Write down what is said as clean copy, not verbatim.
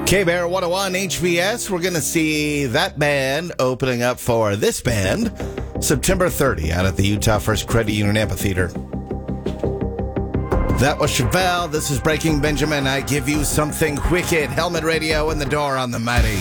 K-Bear 101 HBS. We're going to see that band opening up for this band September 30 out at the Utah First Credit Union Amphitheater. That was Chevelle. This is Breaking Benjamin. I give you something wicked. Helmet Radio in the door on the mighty